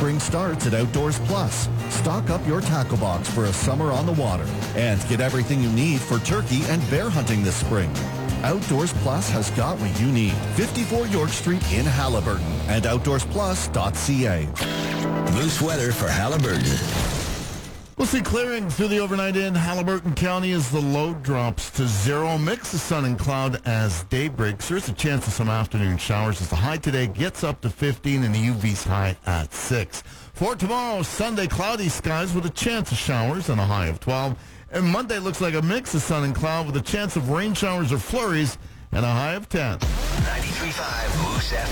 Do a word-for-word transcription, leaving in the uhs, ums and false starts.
Spring starts at Outdoors Plus. Stock up your tackle box for a summer on the water and get everything you need for turkey and bear hunting this spring. Outdoors Plus has got what you need. fifty-four York Street in Haliburton and outdoors plus dot c a. Moose weather for Haliburton. We'll see clearing through the overnight in Haliburton County as the low drops to zero. Mix of sun and cloud as day breaks. There's a chance of some afternoon showers as the high today gets up to fifteen and the U V's high at six. For tomorrow, Sunday, cloudy skies with a chance of showers and a high of twelve. And Monday looks like a mix of sun and cloud with a chance of rain showers or flurries and a high of ten. ninety-three point five Moose F M.